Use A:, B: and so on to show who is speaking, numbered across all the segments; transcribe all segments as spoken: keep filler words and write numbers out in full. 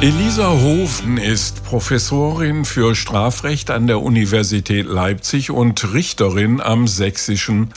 A: Elisa Hofen ist Professorin für Strafrecht an der Universität Leipzig und Richterin am Sächsischen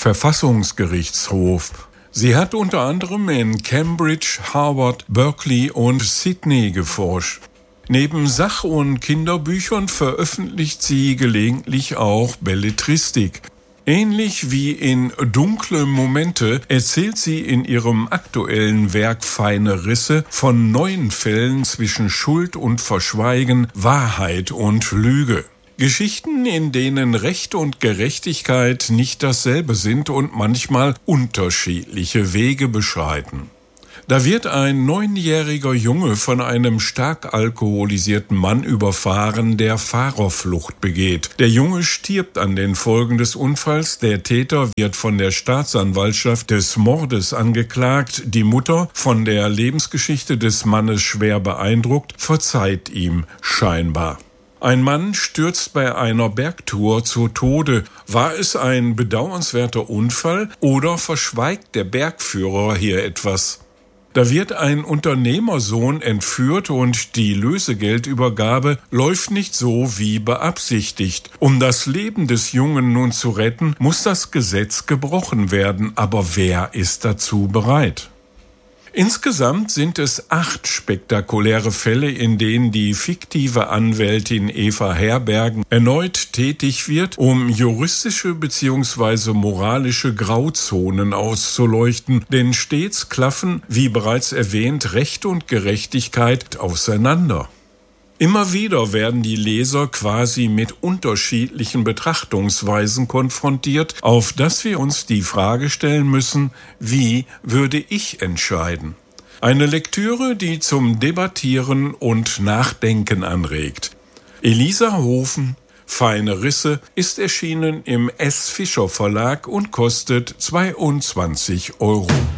A: Verfassungsgerichtshof. Sie hat unter anderem in Cambridge, Harvard, Berkeley und Sydney geforscht. Neben Sach- und Kinderbüchern veröffentlicht sie gelegentlich auch Belletristik. Ähnlich wie in Dunkle Momente erzählt sie in ihrem aktuellen Werk Feine Risse von neuen Fällen zwischen Schuld und Verschweigen, Wahrheit und Lüge. Geschichten, in denen Recht und Gerechtigkeit nicht dasselbe sind und manchmal unterschiedliche Wege beschreiten. Da wird ein neunjähriger Junge von einem stark alkoholisierten Mann überfahren, der Fahrerflucht begeht. Der Junge stirbt an den Folgen des Unfalls. Der Täter wird von der Staatsanwaltschaft des Mordes angeklagt. Die Mutter, von der Lebensgeschichte des Mannes schwer beeindruckt, verzeiht ihm scheinbar. Ein Mann stürzt bei einer Bergtour zu Tode. War es ein bedauernswerter Unfall oder verschweigt der Bergführer hier etwas? Da wird ein Unternehmersohn entführt und die Lösegeldübergabe läuft nicht so wie beabsichtigt. Um das Leben des Jungen nun zu retten, muss das Gesetz gebrochen werden. Aber wer ist dazu bereit? Insgesamt sind es acht spektakuläre Fälle, in denen die fiktive Anwältin Eva Herbergen erneut tätig wird, um juristische bzw. moralische Grauzonen auszuleuchten, denn stets klaffen, wie bereits erwähnt, Recht und Gerechtigkeit auseinander. Immer wieder werden die Leser quasi mit unterschiedlichen Betrachtungsweisen konfrontiert, auf das wir uns die Frage stellen müssen, wie würde ich entscheiden? Eine Lektüre, die zum Debattieren und Nachdenken anregt. Elisa Hofen, Feine Risse, ist erschienen im S. Fischer Verlag und kostet zweiundzwanzig Euro.